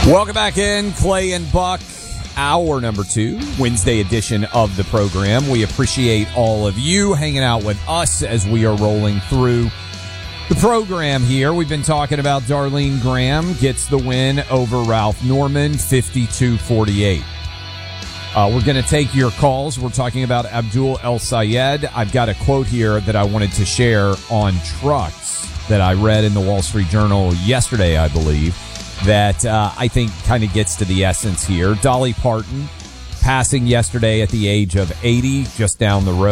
Welcome back in, Clay and Buck, hour number 2, Wednesday edition of the program. We appreciate all of you hanging out with us as we are rolling through the program here. We've been talking about Darlene Graham gets the win over Ralph Norman, 52-48. We're going to take your calls. We're talking about Abdul El Sayed. I've got a quote here that I wanted to share on trucks that I read in the Wall Street Journal yesterday, I believe, that I think kind of gets to the essence here. Dolly Parton passing yesterday at the age of 80, just down the road.